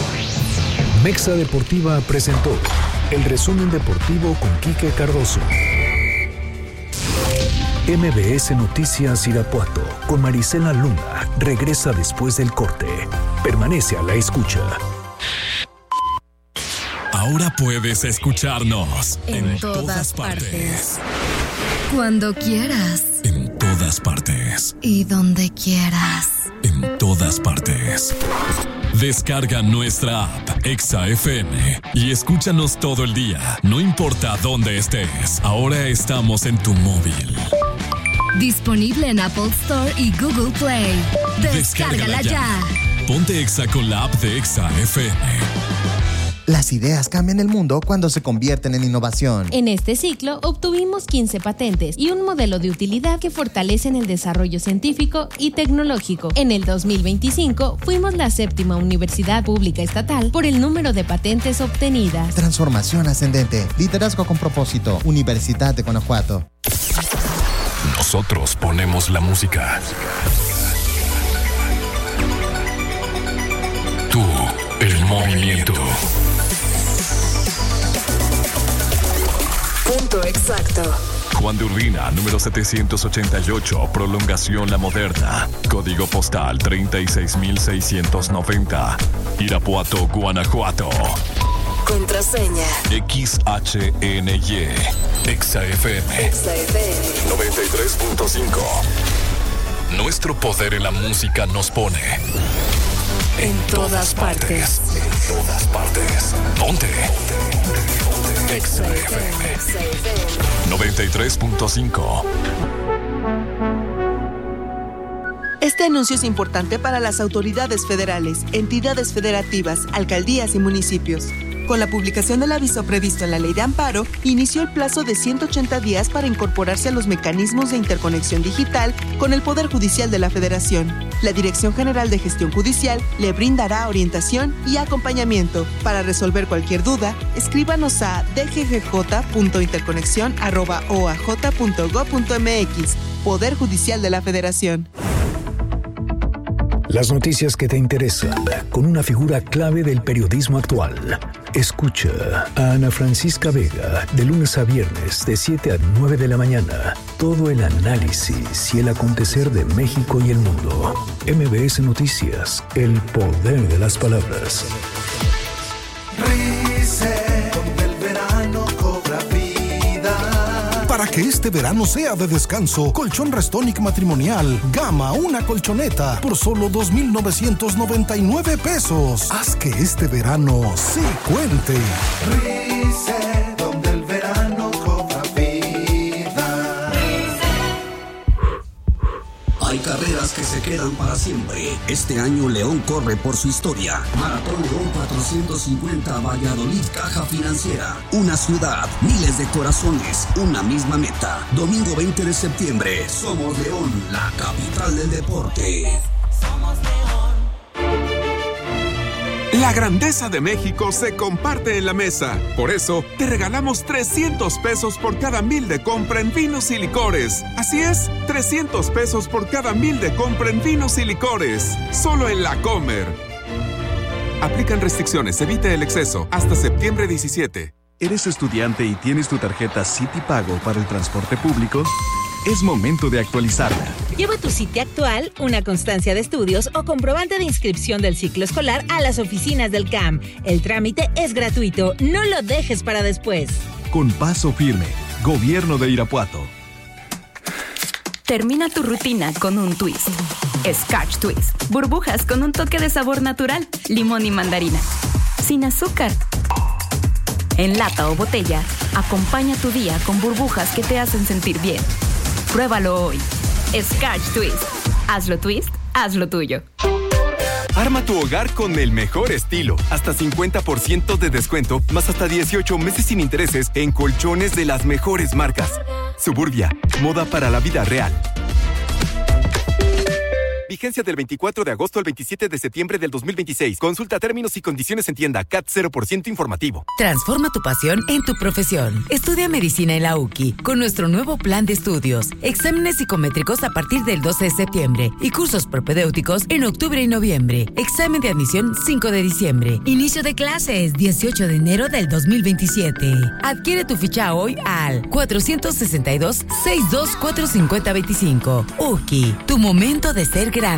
Mexa Deportiva presentó el resumen deportivo con Quique Cardoso. MBS Noticias Irapuato con Marisela Luna regresa después del corte. Permanece a la escucha. Ahora puedes escucharnos en todas partes. Cuando quieras. En todas partes. Y donde quieras. En todas partes. Descarga nuestra app Exa FM y escúchanos todo el día, no importa dónde estés. Ahora estamos en tu móvil. Disponible en Apple Store y Google Play. Descárgala ya. Ponte Exa con la app de Exa FM. Las ideas cambian el mundo cuando se convierten en innovación. En este ciclo obtuvimos 15 patentes y un modelo de utilidad que fortalecen el desarrollo científico y tecnológico. En el 2025 fuimos la 7ª universidad pública estatal por el número de patentes obtenidas. Transformación ascendente, liderazgo con propósito, Universidad de Guanajuato. Nosotros ponemos la música. Tú, el movimiento. Punto exacto. Juan de Urbina, número 788, prolongación La Moderna. Código postal 36690. Irapuato, Guanajuato. Contraseña. XHNY. XFM. 93.5. Nuestro poder en la música nos pone en todas partes. En todas partes. Ponte. XFM 93.5. Este anuncio es importante para las autoridades federales, entidades federativas, alcaldías y municipios. Con la publicación del aviso previsto en la Ley de Amparo, inició el plazo de 180 días para incorporarse a los mecanismos de interconexión digital con el Poder Judicial de la Federación. La Dirección General de Gestión Judicial le brindará orientación y acompañamiento. Para resolver cualquier duda, escríbanos a dggj.interconexión@oaj.gov.mx. Poder Judicial de la Federación. Las noticias que te interesan, con una figura clave del periodismo actual. Escucha a Ana Francisca Vega de lunes a viernes de 7 a 9 de la mañana. Todo el análisis y el acontecer de México y el mundo. MBS Noticias, el poder de las palabras. Para que este verano sea de descanso, Colchón Restonic Matrimonial Gama, una colchoneta por solo 2,999 pesos. Haz que este verano se cuente. Rice, donde el verano cobra vida. Hay carreras que se quedan para siempre. Este año León corre por su historia. Maratón León 450 Valladolid Caja Financiera. Una ciudad, miles de corazones, una misma meta. Domingo 20 de septiembre. Somos León, la capital del deporte. Somos León. La grandeza de México se comparte en la mesa. Por eso, te regalamos 300 pesos por cada 1,000 de compra en vinos y licores. Así es, 300 pesos por cada 1,000 de compra en vinos y licores. Solo en La Comer. Aplican restricciones, evite el exceso. Hasta septiembre 17. ¿Eres estudiante y tienes tu tarjeta Citipago para el transporte público? Es momento de actualizarla. Lleva tu Citi actual, una constancia de estudios o comprobante de inscripción del ciclo escolar a las oficinas del CAM. El trámite es gratuito, no lo dejes para después. Con paso firme, Gobierno de Irapuato. Termina tu rutina con un twist. Scotch Twist. Burbujas con un toque de sabor natural, limón y mandarina. Sin azúcar. En lata o botella, acompaña tu día con burbujas que te hacen sentir bien. Pruébalo hoy. Scotch Twist. Hazlo twist, hazlo tuyo. Arma tu hogar con el mejor estilo. Hasta 50% de descuento, más hasta 18 meses sin intereses en colchones de las mejores marcas. Suburbia, moda para la vida real. Vigencia del 24 de agosto al 27 de septiembre del 2026. Consulta términos y condiciones en tienda. CAT 0% informativo. Transforma tu pasión en tu profesión. Estudia medicina en la UQI con nuestro nuevo plan de estudios. Exámenes psicométricos a partir del 12 de septiembre y cursos propedéuticos en octubre y noviembre. Examen de admisión 5 de diciembre. Inicio de clases 18 de enero del 2027. Adquiere tu ficha hoy al 462-624-5025. UQI, tu momento de ser grande.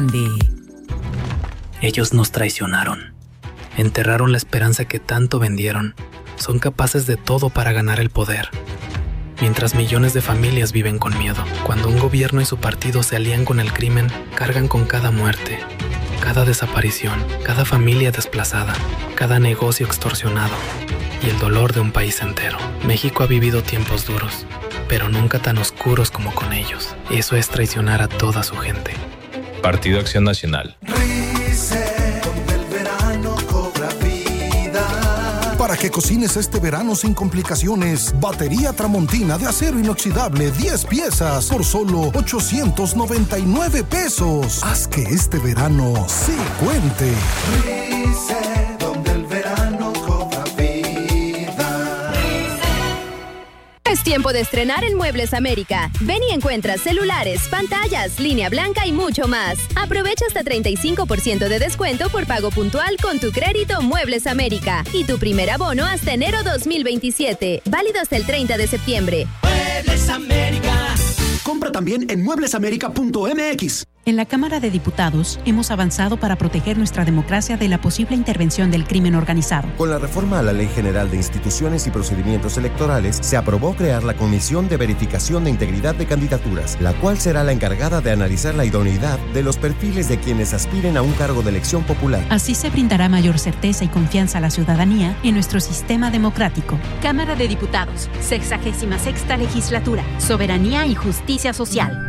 Ellos nos traicionaron. Enterraron la esperanza que tanto vendieron. Son capaces de todo para ganar el poder. Mientras millones de familias viven con miedo. Cuando un gobierno y su partido se alían con el crimen, cargan con cada muerte, cada desaparición, cada familia desplazada, cada negocio extorsionado y el dolor de un país entero. México ha vivido tiempos duros, pero nunca tan oscuros como con ellos. Eso es traicionar a toda su gente. Partido Acción Nacional. Rice, donde el verano cobra vida. Para que cocines este verano sin complicaciones, batería Tramontina de acero inoxidable 10 piezas por solo 899 pesos. Haz que este verano se cuente. Rice, donde el verano cobra vida. Es tiempo de estrenar en Muebles América. Ven y encuentra celulares, pantallas, línea blanca y mucho más. Aprovecha hasta 35% de descuento por pago puntual con tu crédito Muebles América y tu primer abono hasta enero 2027. Válido hasta el 30 de septiembre. Muebles América. Compra también en mueblesamerica.mx. En la Cámara de Diputados hemos avanzado para proteger nuestra democracia de la posible intervención del crimen organizado. Con la reforma a la Ley General de Instituciones y Procedimientos Electorales, se aprobó crear la Comisión de Verificación de Integridad de Candidaturas, la cual será la encargada de analizar la idoneidad de los perfiles de quienes aspiren a un cargo de elección popular. Así se brindará mayor certeza y confianza a la ciudadanía en nuestro sistema democrático. Cámara de Diputados, 66ª Legislatura, Soberanía y Justicia Social.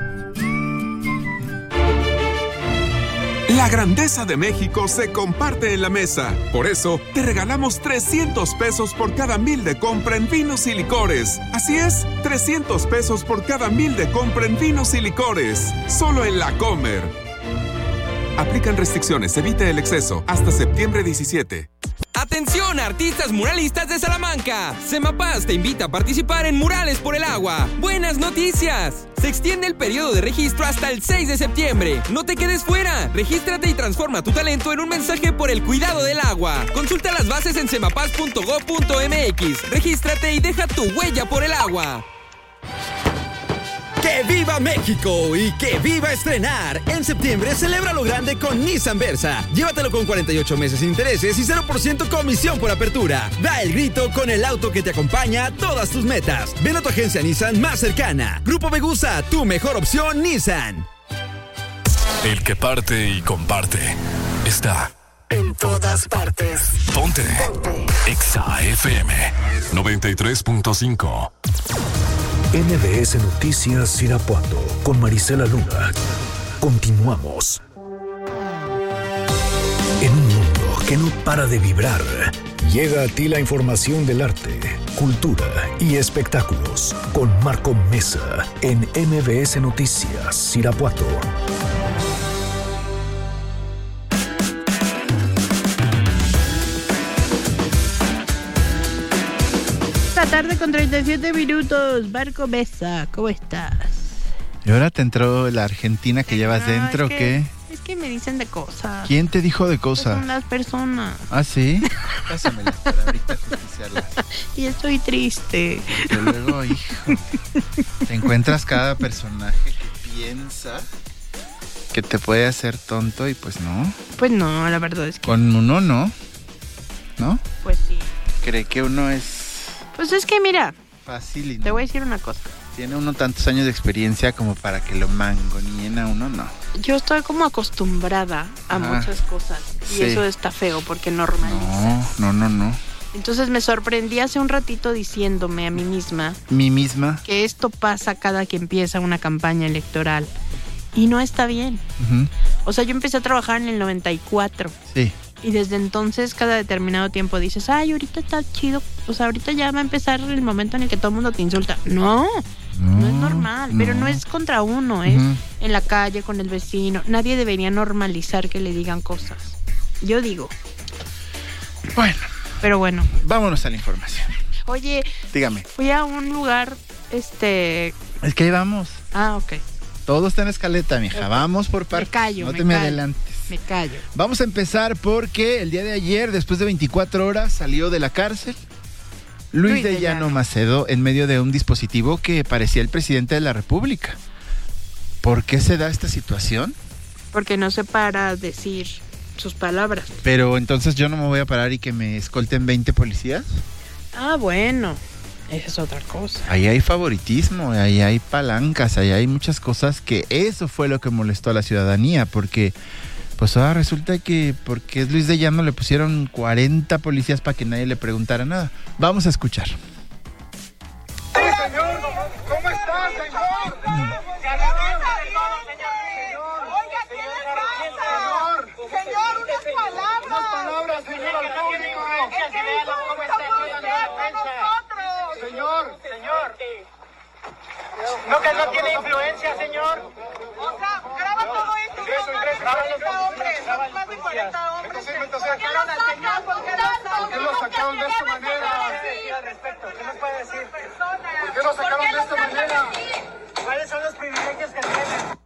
La grandeza de México se comparte en la mesa. Por eso, te regalamos 300 pesos por cada 1,000 de compra en vinos y licores. Así es, 300 pesos por cada 1,000 de compra en vinos y licores. Solo en La Comer. Aplican restricciones, evite el exceso. Hasta septiembre 17. Atención, artistas muralistas de Salamanca. Semapaz te invita a participar en Murales por el Agua. Buenas noticias. Se extiende el periodo de registro hasta el 6 de septiembre. No te quedes fuera. Regístrate y transforma tu talento en un mensaje por el cuidado del agua. Consulta las bases en semapaz.gov.mx. Regístrate y deja tu huella por el agua. ¡Que viva México y que viva estrenar! En septiembre celebra lo grande con Nissan Versa. Llévatelo con 48 meses sin intereses y 0% comisión por apertura. Da el grito con el auto que te acompaña a todas tus metas. Ven a tu agencia Nissan más cercana. Grupo Megusa, tu mejor opción Nissan. El que parte y comparte está en todas partes. Ponte. Exa FM 93.5. MBS Noticias Irapuato con Marisela Luna. Continuamos. En un mundo que no para de vibrar, llega a ti la información del arte, cultura y espectáculos con Marco Mesa en MBS Noticias Irapuato. Tarde con 37 minutos. Marco Mesa, ¿cómo estás? ¿Y ahora te entró la Argentina que llevas dentro o qué? Es que me dicen de cosas. ¿Quién te dijo de cosas? Son las personas. ¿Ah, sí? Pásamela para ahorita justiciarlas. Y estoy triste. Porque luego, hijo, te encuentras cada personaje que piensa que te puede hacer tonto y pues no. Pues no, la verdad es que... Con uno no. ¿No? Pues sí. Cree que uno es... Pues es que mira, fácil y te voy a decir una cosa. Tiene uno tantos años de experiencia como para que lo mangonien a uno, no. Yo estoy como acostumbrada a muchas cosas y eso está feo porque normaliza. No. Entonces me sorprendí hace un ratito diciéndome a mí misma. ¿Mí misma? Que esto pasa cada que empieza una campaña electoral y no está bien. Uh-huh. O sea, yo empecé a trabajar en el 94. Sí. Y desde entonces, cada determinado tiempo dices, ay, ahorita está chido. O sea, ahorita ya va a empezar el momento en el que todo el mundo te insulta. No es normal. Pero no es contra uno, es en la calle, con el vecino. Nadie debería normalizar que le digan cosas. Yo digo. Bueno. Pero bueno. Vámonos a la información. Oye. Dígame. Fui a un lugar, Es que ahí vamos. Ah, ok. Todo está en escaleta, mija. Okay. Vamos por partes. No te me adelantes. Me callo. Vamos a empezar porque el día de ayer, después de 24 horas, salió de la cárcel Luis de Llano Macedo en medio de un dispositivo que parecía el presidente de la República. ¿Por qué se da esta situación? Porque no se para a decir sus palabras. Pero entonces yo no me voy a parar y que me escolten 20 policías. Ah, bueno. Esa es otra cosa. Ahí hay favoritismo, ahí hay palancas, ahí hay muchas cosas que eso fue lo que molestó a la ciudadanía, porque pues ahora resulta que porque es Luis de Llano le pusieron 40 policías para que nadie le preguntara nada. Vamos a escuchar. Sí, señor, ¿cómo está, señor? Señor, unas palabras, señor, al público. Señor. ¿No que no tiene influencia, señor? O sea, graba todo esto. Son más de 40 hombres. Entonces, ¿por qué lo sacaron? ¿Por qué lo sacaron de esta manera? ¿Qué nos puede decir? ¿Por qué lo sacaron de esta manera? ¿Cuáles son los privilegios que tienen?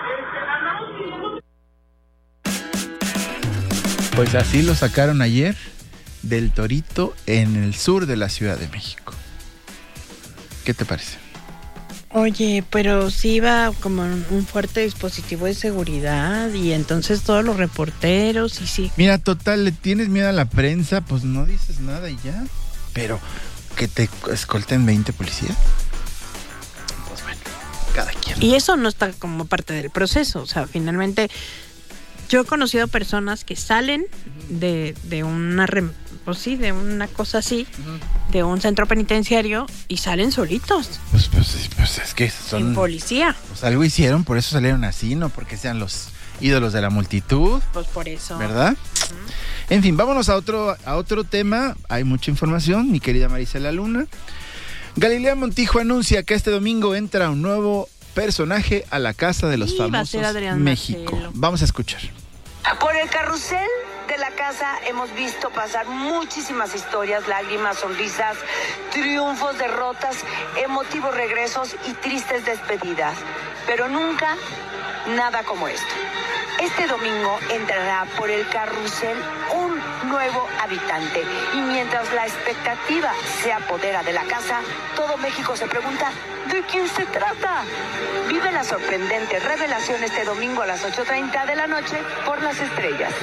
Pues así lo sacaron ayer del Torito en el sur de la Ciudad de México. ¿Qué te parece? Oye, pero sí iba como un fuerte dispositivo de seguridad y entonces todos los reporteros y sí. Mira, total, le tienes miedo a la prensa, pues no dices nada y ya. Pero que te escolten 20 policías. Pues bueno, cada quien. Y eso no está como parte del proceso, o sea, finalmente yo he conocido personas que salen de una de una cosa así, de un centro penitenciario y salen solitos. Pues es que son... Sin policía. Pues algo hicieron, por eso salieron así, no porque sean los ídolos de la multitud. Pues por eso. ¿Verdad? En fin, vámonos a otro tema. Hay mucha información, mi querida Marisela Luna. Galilea Montijo anuncia que este domingo entra un nuevo personaje a la Casa de los Famosos México. Marcelo. Vamos a escuchar. Por el carrusel de la casa hemos visto pasar muchísimas historias, lágrimas, sonrisas, triunfos, derrotas, emotivos regresos y tristes despedidas. Pero nunca nada como esto. Este domingo entrará por el carrusel un nuevo habitante. Y mientras la expectativa se apodera de la casa, todo México se pregunta, ¿de quién se trata? Vive la sorprendente revelación este domingo a las 8:30 de la noche por Las Estrellas.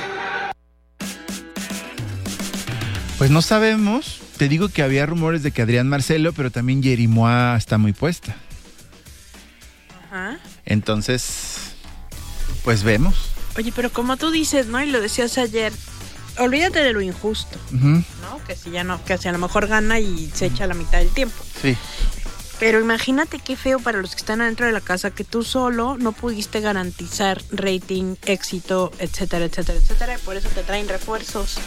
Pues no sabemos. Te digo que había rumores de que Adrián Marcelo, pero también Yerimoa está muy puesta. Ajá. Entonces, pues vemos. Oye, pero como tú dices, ¿no? Y lo decías ayer, olvídate de lo injusto, ¿no? Que si ya no, que si a lo mejor gana y se echa la mitad del tiempo. Sí. Pero imagínate qué feo para los que están adentro de la casa que tú solo no pudiste garantizar rating, éxito, etcétera, etcétera, etcétera. Y por eso te traen refuerzos.